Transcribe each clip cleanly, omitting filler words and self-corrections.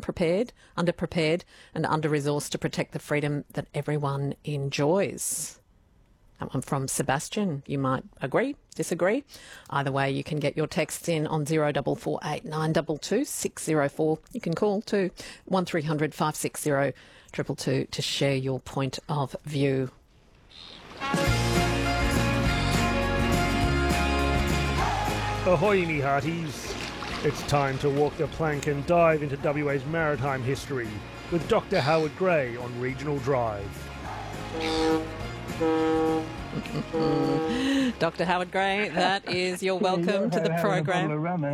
prepared, underprepared and under-resourced to protect the freedom that everyone enjoys. That one from Sebastian. You might agree, disagree. Either way, you can get your texts in on 0448 922 604. You can call to 1300 560 222 to share your point of view. Ahoy, me hearties. It's time to walk the plank and dive into WA's maritime history with Dr. Howard Gray on Regional Drive. Dr. Howard Gray, that is your welcome to the program.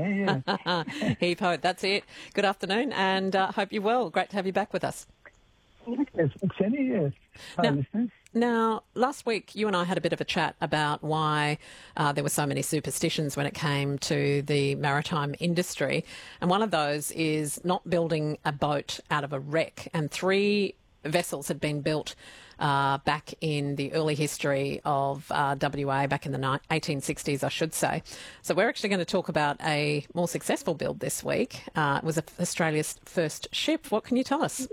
Heave ho, that's it. Good afternoon, and hope you're well. Great to have you back with us. Yes, Jenny, yes. Hi, listeners. Now, last week you and I had a bit of a chat about why there were so many superstitions when it came to the maritime industry. And one of those is not building a boat out of a wreck. And 3 vessels had been built back in the early history of WA, back in the 1860s, I should say. So we're actually going to talk about a more successful build this week. It was Australia's first ship. What can you tell us?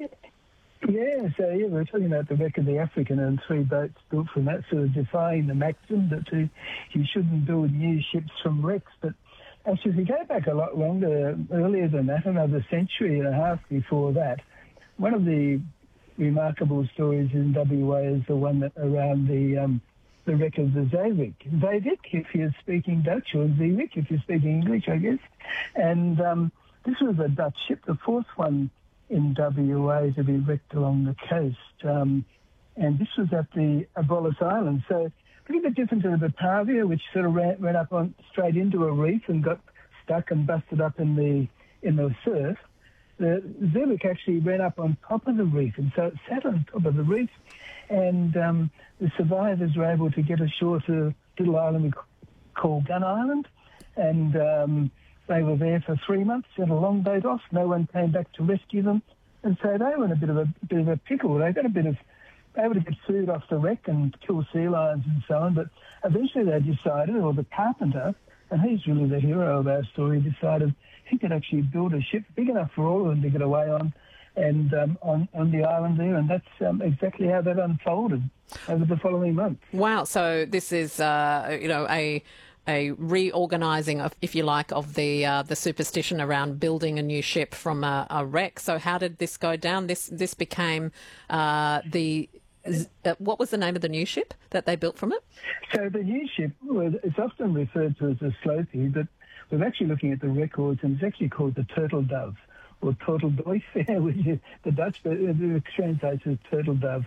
We're talking about the wreck of the African and 3 boats built from that, sort of defying the maxim that you shouldn't build new ships from wrecks. But actually, if you go back a lot longer, earlier than that, another century and a half before that, one of the remarkable stories in WA is the one that around the wreck of the Zeewick. Zeewick, if you're speaking Dutch, or Zeewick, if you're speaking English, I guess. And this was a Dutch ship, the 4th one in WA to be wrecked along the coast. And this was at the Abrolhos Island. So a little bit different to the Batavia, which sort of ran up on straight into a reef and got stuck and busted up in the surf. The Zeewick actually ran up on top of the reef, and so it sat on top of the reef, and the survivors were able to get ashore to a little island called Gun Island, and they were there for 3 months, had a longboat off, no one came back to rescue them, and so they were in a bit of a pickle. They got able to get food off the wreck and kill sea lions and so on, but eventually they decided, or the carpenter, and he's really the hero of our story, decided he could actually build a ship big enough for all of them to get away on, and on the island there, and that's exactly how that unfolded over the following month. Wow! So this is a reorganising of, if you like, of the superstition around building a new ship from a wreck. So how did this go down? This became what was the name of the new ship that they built from it? So the new ship it's often referred to as a Sloopy, but we're actually looking at the records, and it's actually called the Turtle Dove, or Turtle Dove, which is the Dutch, but it translates as Turtle Dove.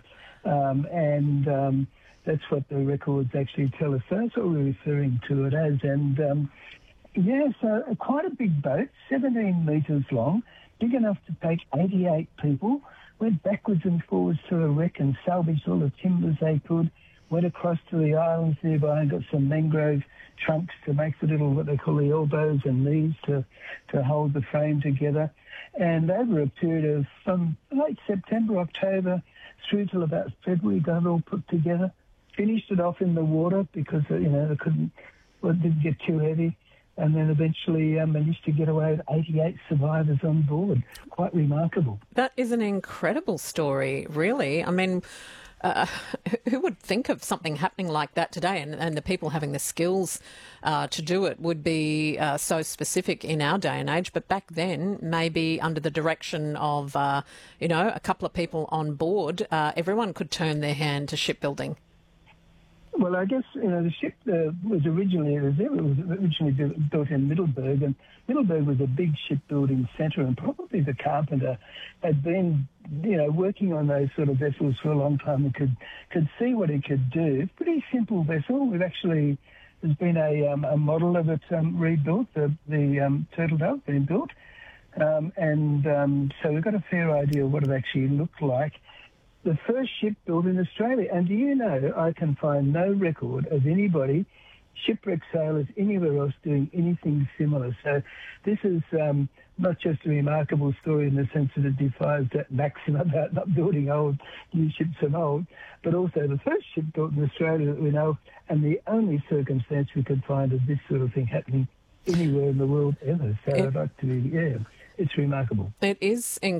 That's what the records actually tell us. So that's what we're referring to it as. And, so quite a big boat, 17 metres long, big enough to take 88 people, went backwards and forwards to the wreck and salvaged all the timbers they could, went across to the islands nearby and got some mangrove trunks to make the little, what they call the elbows and knees to hold the frame together. And over a period of from late September, October, through till about February, got it all put together. Finished it off in the water because, they couldn't, it didn't get too heavy. And then eventually managed to get away with 88 survivors on board. Quite remarkable. That is an incredible story, really. I mean, who would think of something happening like that today? And the people having the skills to do it would be so specific in our day and age. But back then, maybe under the direction of, a couple of people on board, everyone could turn their hand to shipbuilding. Well, I guess, the ship was originally built in Middleburg, and Middleburg was a big shipbuilding centre, and probably the carpenter had been, working on those sort of vessels for a long time and could see what it could do. Pretty simple vessel. There's been a model of it rebuilt, the Turtle Dove being built, so we've got a fair idea of what it actually looked like. The first ship built in Australia. And do you know, I can find no record of anybody, shipwreck sailors, anywhere else doing anything similar. So this is not just a remarkable story in the sense that it defies that maxim about not building new ships from old, but also the first ship built in Australia that we know, and the only circumstance we could find of this sort of thing happening anywhere in the world ever. So I'd like to, it's remarkable. It is